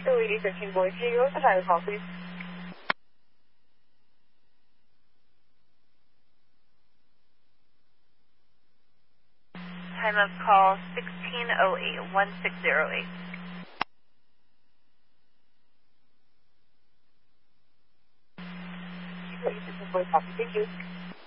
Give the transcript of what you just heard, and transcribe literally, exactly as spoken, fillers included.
Louis thirteen Boise, what's the time call, please? Time of call sixteen oh eight, one six zero eight. Louis thirteen Boise, copy, thank you.